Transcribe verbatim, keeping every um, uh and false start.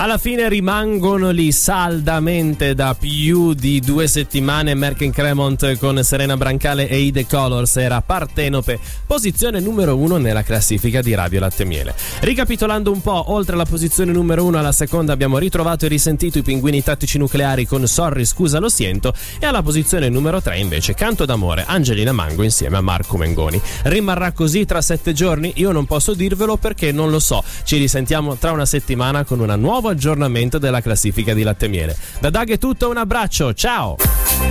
Alla fine rimangono lì saldamente da più di due settimane. Merck Cremont con Serena Brancale e I The Colors era Partenope, posizione numero uno nella classifica di Radio Latte Miele. Ricapitolando un po', oltre alla posizione numero uno, alla seconda abbiamo ritrovato e risentito i Pinguini Tattici Nucleari con Sorry Scusa Lo Siento, e alla posizione numero tre invece Canto d'amore, Angelina Mango insieme a Marco Mengoni. Rimarrà così tra sette giorni? Io non posso dirvelo perché non lo so. Ci risentiamo tra una settimana con una nuova aggiornamento della classifica di Latte Miele. Da Dag è tutto, un abbraccio, ciao!